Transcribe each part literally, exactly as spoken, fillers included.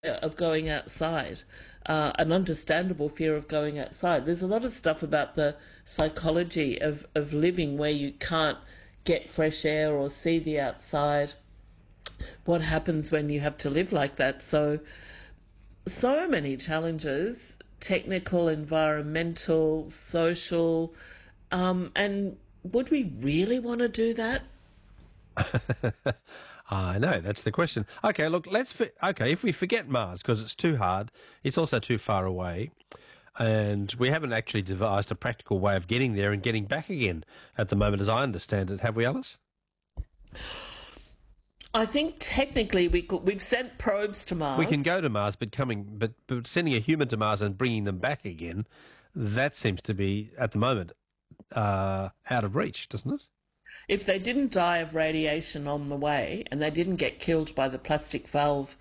of going outside, uh, an understandable fear of going outside. There's a lot of stuff about the psychology of, of living where you can't get fresh air or see the outside. What happens when you have to live like that? So, so many challenges, technical, environmental, social, um, and would we really want to do that? I know, that's the question. Okay, look, let's... For, okay, if we forget Mars, because it's too hard, it's also too far away, and we haven't actually devised a practical way of getting there and getting back again at the moment, as I understand it. Have we, Alice? I think technically we could, we've sent probes to Mars. We can go to Mars, but coming, but, but sending a human to Mars and bringing them back again, that seems to be, at the moment, uh, out of reach, doesn't it? If they didn't die of radiation on the way and they didn't get killed by the plastic valve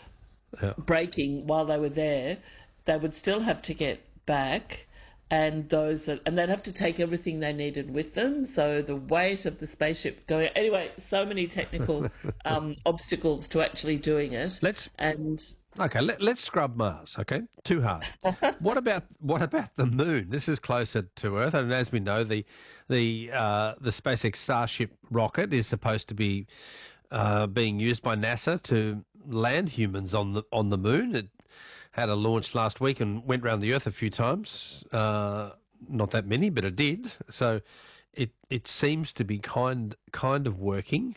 yeah. breaking while they were there, they would still have to get back, and those that, and they'd have to take everything they needed with them. So the weight of the spaceship going anyway, so many technical um, obstacles to actually doing it. Let's and okay. Let, let's scrub Mars. Okay, too hard. what about what about the Moon? This is closer to Earth, and as we know, the the uh, the SpaceX Starship rocket is supposed to be uh, being used by NASA to land humans on the on the Moon. It had a launch last week and went around the Earth a few times. Uh, not that many, but it did. So it it seems to be kind kind of working.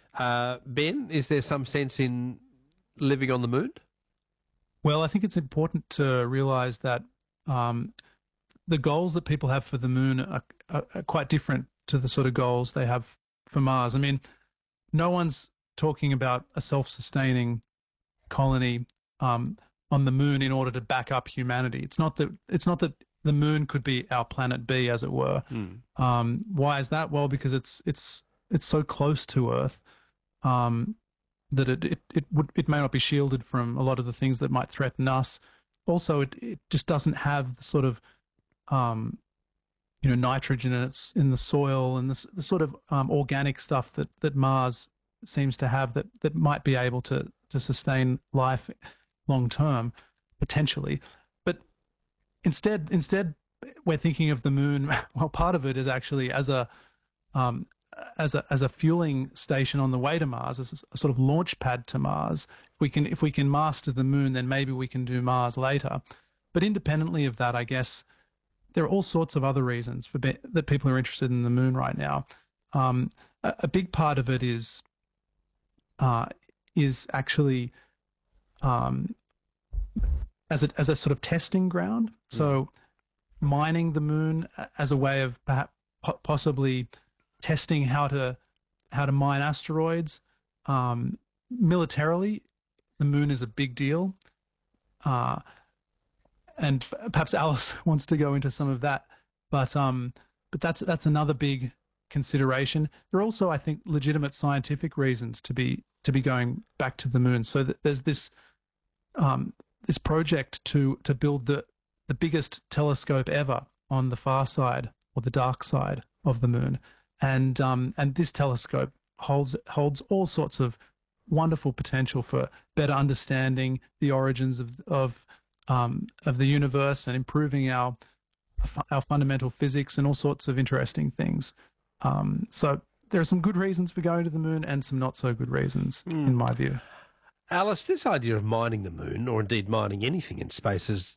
Uh, Ben, is there some sense in living on the Moon? Well, I think it's important to realise that um, the goals that people have for the Moon are, are, are quite different to the sort of goals they have for Mars. I mean, no one's talking about a self-sustaining colony um, on the Moon in order to back up humanity. It's not that it's not that the Moon could be our planet B, as it were. Mm. Um, why is that? Well, because it's it's it's so close to Earth um, that it it it would it may not be shielded from a lot of the things that might threaten us. Also, it it just doesn't have the sort of um, you know nitrogen in its in the soil and the, the sort of um, organic stuff that that Mars seems to have that that might be able to to sustain life long term, potentially. But instead, instead, we're thinking of the Moon. Well, part of it is actually as a um, as a as a fueling station on the way to Mars, as a sort of launch pad to Mars. If we can if we can master the Moon, then maybe we can do Mars later. But independently of that, I guess there are all sorts of other reasons for be, that people are interested in the Moon right now. Um, a, a big part of it is uh, is actually um, as a as a sort of testing ground. So mining the Moon as a way of perhaps possibly testing how to how to mine asteroids. Um, militarily, the Moon is a big deal, uh, and perhaps Alice wants to go into some of that. But um, but that's that's another big consideration. There are also, I think, legitimate scientific reasons to be to be going back to the Moon. So that there's this um, this project to to build the the biggest telescope ever on the far side or the dark side of the Moon, and um, and this telescope holds holds all sorts of wonderful potential for better understanding the origins of of um, of the universe and improving our our fundamental physics and all sorts of interesting things. Um, so there are some good reasons for going to the Moon and some not so good reasons, mm. in my view. Alice, this idea of mining the Moon, or indeed mining anything in space, is.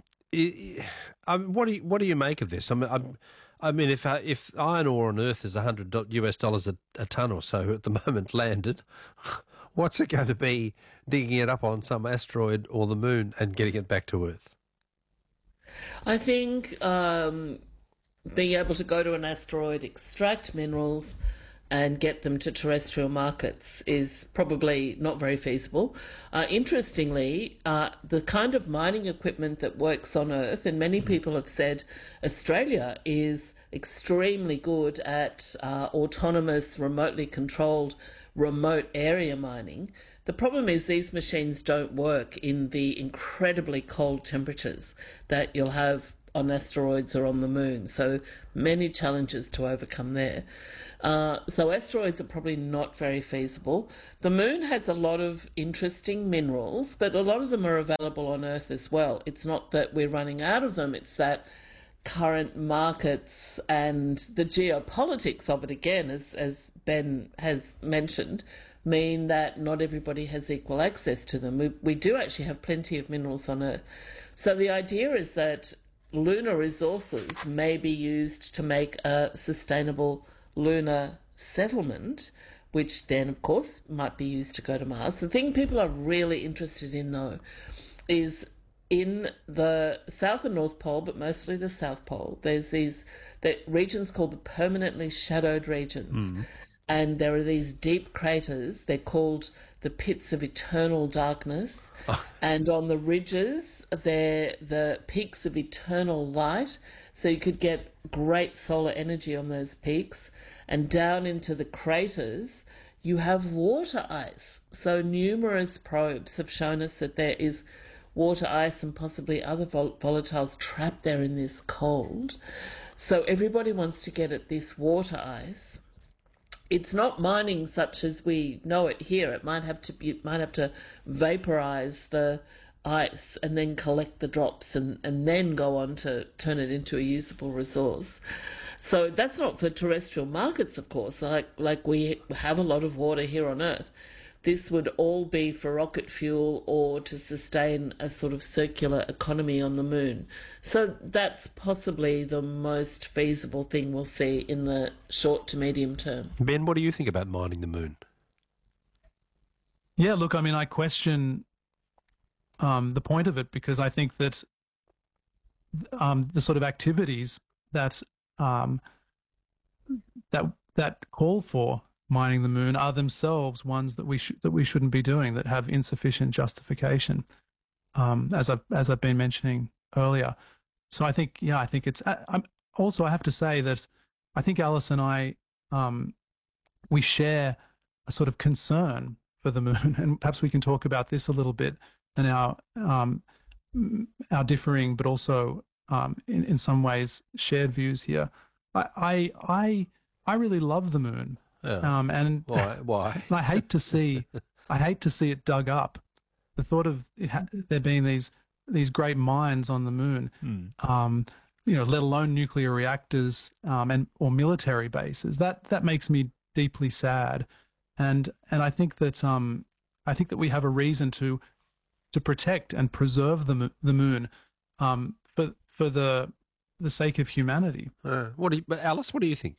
I mean, what do you what do you make of this? I mean, I'm, I mean, if uh, if iron ore on Earth is a hundred U S dollars a, a ton or so at the moment landed, what's it going to be digging it up on some asteroid or the Moon and getting it back to Earth? I think um, being able to go to an asteroid, extract minerals, and get them to terrestrial markets is probably not very feasible. Uh, interestingly, uh, the kind of mining equipment that works on Earth, and many people have said Australia is extremely good at uh, autonomous, remotely controlled, remote area mining. The problem is these machines don't work in the incredibly cold temperatures that you'll have on asteroids or on the moon. So many challenges to overcome there. Uh, so asteroids are probably not very feasible. The moon has a lot of interesting minerals, but a lot of them are available on Earth as well. It's not that we're running out of them, it's that current markets and the geopolitics of it, again, as, as Ben has mentioned, mean that not everybody has equal access to them. We, we do actually have plenty of minerals on Earth. So the idea is that lunar resources may be used to make a sustainable lunar settlement, which then, of course, might be used to go to Mars. The thing people are really interested in, though, is in the South and North Pole, but mostly the South Pole, there's these the regions called the permanently shadowed regions. Mm. And there are these deep craters. They're called the pits of eternal darkness. Oh. And on the ridges, they're the peaks of eternal light. So you could get great solar energy on those peaks. And down into the craters, you have water ice. So numerous probes have shown us that there is water ice and possibly other vol- volatiles trapped there in this cold. So everybody wants to get at this water ice. It's not mining such as we know it here. It might have to be, it might have to vaporize the ice and then collect the drops and, and then go on to turn it into a usable resource. So that's not for terrestrial markets, of course, like like we have a lot of water here on Earth. This would all be for rocket fuel or to sustain a sort of circular economy on the moon. So that's possibly the most feasible thing we'll see in the short to medium term. Ben, what do you think about mining the moon? Yeah, look, I mean, I question um, the point of it, because I think that um, the sort of activities that um, that that call for mining the moon are themselves ones that we should that we shouldn't be doing, that have insufficient justification, um, as I've as I've been mentioning earlier. So I think, yeah, I think it's. I, I'm also, I have to say that I think Alice and I um, we share a sort of concern for the moon, and perhaps we can talk about this a little bit and our um, our differing, but also um, in in some ways shared views here. I I I, I really love the moon. Yeah. Um, and why? Why? I hate to see, I hate to see it dug up. The thought of it ha- there being these these great mines on the moon, hmm. um, you know, let alone nuclear reactors um, and or military bases, that that makes me deeply sad. And and I think that um, I think that we have a reason to to protect and preserve the the moon um, for for the the sake of humanity. Uh, what do you, Alice? What do you think?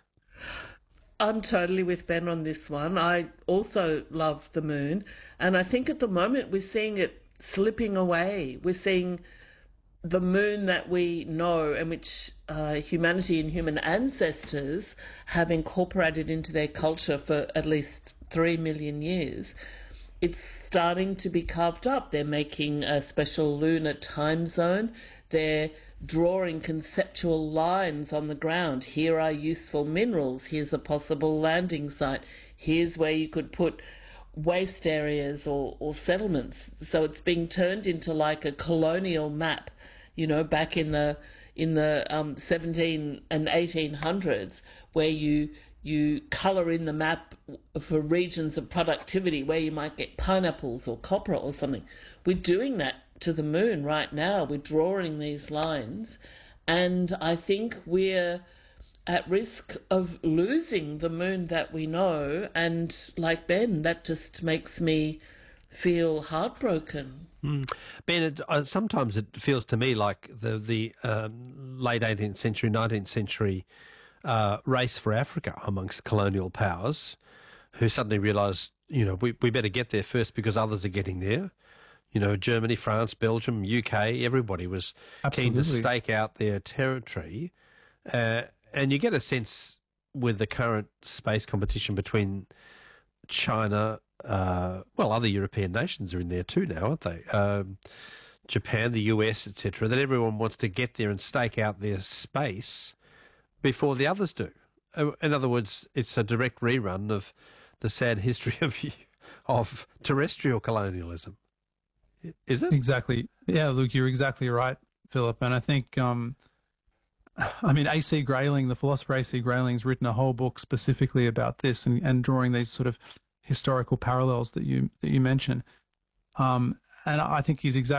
I'm totally with Ben on this one. I also love the moon. And I think at the moment we're seeing it slipping away. We're seeing the moon that we know and which uh, humanity and human ancestors have incorporated into their culture for at least three million years. It's starting to be carved up. They're making a special lunar time zone. They're drawing conceptual lines on the ground. Here are useful minerals. Here's a possible landing site. Here's where you could put waste areas or, or settlements. So it's being turned into like a colonial map, you know, back in the in the um, seventeen and eighteen hundreds, where you you colour in the map for regions of productivity where you might get pineapples or copra or something. We're doing that to the moon right now. We're drawing these lines, and I think we're at risk of losing the moon that we know. And like Ben, that just makes me feel heartbroken. Mm. Ben, it, uh, sometimes it feels to me like the the um, late eighteenth century, nineteenth century uh, race for Africa amongst colonial powers, who suddenly realised, you know, we, we better get there first because others are getting there. You know, Germany, France, Belgium, U K, everybody was Absolutely. keen to stake out their territory. Uh, and you get a sense with the current space competition between China, uh, well, other European nations are in there too now, aren't they? Um, Japan, the U S, et cetera, that everyone wants to get there and stake out their space before the others do. In other words, it's a direct rerun of the sad history of of terrestrial colonialism. Is it? Exactly. Yeah, Luke, you're exactly right. Philip. And I think, um, I mean, A C Grayling, the philosopher A C Grayling's written a whole book specifically about this and, and drawing these sort of historical parallels that you that you mention. Um, and I think he's exactly